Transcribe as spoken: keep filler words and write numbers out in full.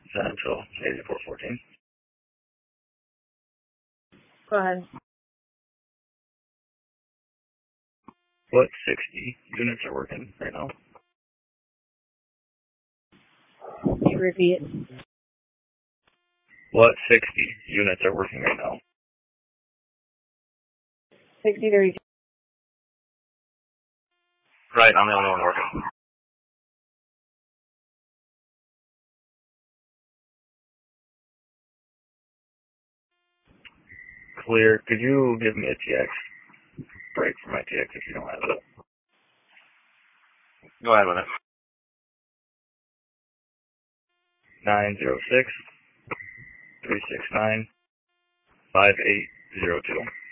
Central, eighty-four fourteen. Go ahead. What sixty units are working right now? Can you repeat? What sixty units are working right now? sixty thirty-two. Right, I'm the only one working. Clear. Could you give me a T X? Break for my T X if you don't have it. Go ahead with it. nine zero six, three six nine, five eight zero two.